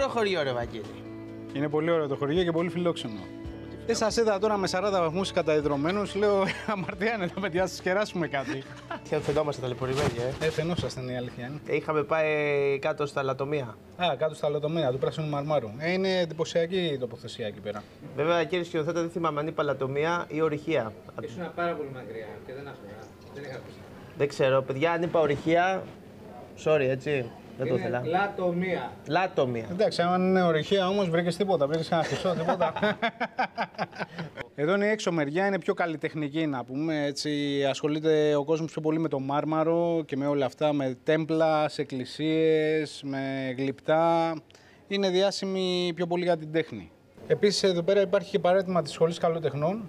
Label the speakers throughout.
Speaker 1: ωραίο χωριό, ρε Βαγγέλη.
Speaker 2: Είναι πολύ ωραίο το χωριό και πολύ φιλόξενο. Σας είδα τώρα με 40 βαθμούς καταϊδρωμένους, λέω αμαρτία είναι τα παιδιά, σας κεράσουμε κάτι.
Speaker 1: Φαινόμαστε ταλαιπωρημένοι,
Speaker 2: Φαινόσασταν η αλήθεια είναι.
Speaker 1: Είχαμε πάει κάτω στα λατομεία.
Speaker 2: Κάτω στα λατομεία του Πράσινου Μαρμάρου. Είναι εντυπωσιακή η τοποθεσία εκεί πέρα.
Speaker 1: Βέβαια, κύριε σκηνοθέτα, δεν θυμάμαι αν είπα λατομεία ή ορυχεία.
Speaker 3: Ήσουν πάρα πολύ μακριά και δεν άκουσα. Δεν είχα ακούσει.
Speaker 1: Δεν ξέρω, παιδιά, αν είπα ορυχεία. Sorry, έτσι. Δεν το ήθελα.
Speaker 3: Λατομεία.
Speaker 1: Λατομεία.
Speaker 2: Εντάξει, αν είναι ορυχεία όμως βρήκες τίποτα, βρήκες ένα χρυσό, τίποτα. Εδώ είναι η έξω μεριά, είναι πιο καλλιτεχνική να πούμε. Έτσι, ασχολείται ο κόσμος πιο πολύ με το μάρμαρο και με όλα αυτά, με τέμπλα, σε εκκλησίες, με γλυπτά. Είναι διάσημη πιο πολύ για την τέχνη. Επίσης εδώ πέρα υπάρχει και παράρτημα της Σχολής Καλλιτεχνών.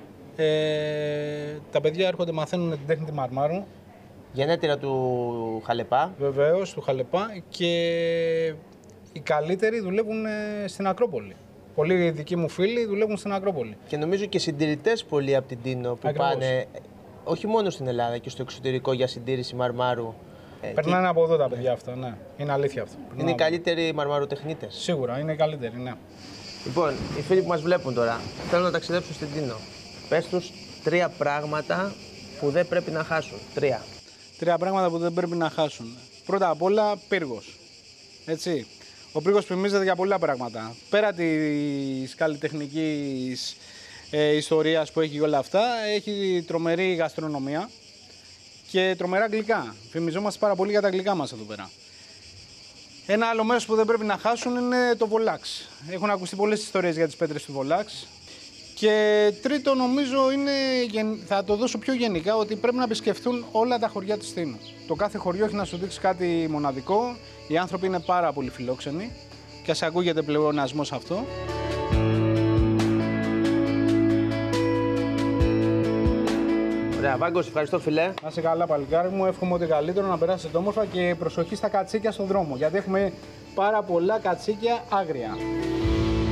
Speaker 2: Τα παιδιά έρχονται, μαθαίνουν την τέχνη του μαρμάρου.
Speaker 1: Γενέτειρα του Χαλεπά.
Speaker 2: Βεβαίως, του Χαλεπά, και οι καλύτεροι δουλεύουν στην Ακρόπολη. Πολλοί δικοί μου φίλοι δουλεύουν στην Ακρόπολη.
Speaker 1: Και νομίζω και συντηρητές πολλοί από την Τίνο που
Speaker 2: Ακριβώς.
Speaker 1: πάνε όχι μόνο στην Ελλάδα και στο εξωτερικό για συντήρηση μαρμάρου.
Speaker 2: Περνάνε από εδώ τα παιδιά αυτά, ναι. Είναι αλήθεια αυτό.
Speaker 1: Είναι οι καλύτεροι μαρμαροτεχνίτες.
Speaker 2: Σίγουρα, είναι οι καλύτεροι, ναι.
Speaker 1: Λοιπόν, οι φίλοι που μας βλέπουν τώρα θέλουν να ταξιδέψουν στην Τίνο. Πες τους 3 πράγματα που δεν πρέπει να χάσουν. 3.
Speaker 2: 3 πράγματα που δεν πρέπει να χάσουν. Πρώτα απ' όλα, πύργος. Έτσι. Ο πύργος φημίζεται για πολλά πράγματα. Πέρα της καλλιτεχνικής ιστορίας που έχει και όλα αυτά, έχει τρομερή γαστρονομία και τρομερά γλυκά. Φημιζόμαστε πάρα πολύ για τα γλυκά μας εδώ πέρα. Ένα άλλο μέρος που δεν πρέπει να χάσουν είναι το Βολάξ. Έχουν ακουστεί πολλές ιστορίες για τις πέτρες του Βολάξ. Και τρίτο, νομίζω, είναι, θα το δώσω πιο γενικά, ότι πρέπει να επισκεφτούν όλα τα χωριά της Τίνου. Το κάθε χωριό έχει να σου δείξει κάτι μοναδικό. Οι άνθρωποι είναι πάρα πολύ φιλόξενοι και ας ακούγεται πλεονασμός αυτό.
Speaker 1: Ωραία, Βάγκο, ευχαριστώ φιλέ.
Speaker 2: Να είσαι καλά, παλικάρι μου. Εύχομαι ότι καλύτερο, να περάσετε όμορφα και προσοχή στα κατσίκια στον δρόμο. Γιατί έχουμε πάρα πολλά κατσίκια άγρια.